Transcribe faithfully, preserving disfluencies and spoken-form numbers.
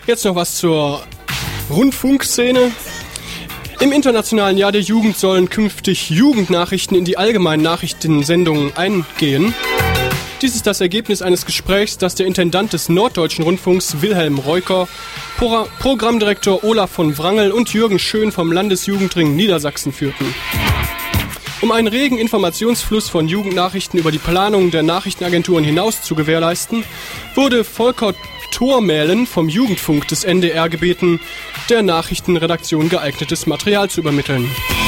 Jetzt noch was zur Rundfunkszene. Im Internationalen Jahr der Jugend sollen künftig Jugendnachrichten in die allgemeinen Nachrichtensendungen eingehen. Dies ist das Ergebnis eines Gesprächs, das der Intendant des Norddeutschen Rundfunks Wilhelm Reuker, Pro- Programmdirektor Olaf von Wrangel und Jürgen Schön vom Landesjugendring Niedersachsen führten. Um einen regen Informationsfluss von Jugendnachrichten über die Planungen der Nachrichtenagenturen hinaus zu gewährleisten, wurde Volker Thormählen vom Jugendfunk des N D R gebeten, der Nachrichtenredaktion geeignetes Material zu übermitteln.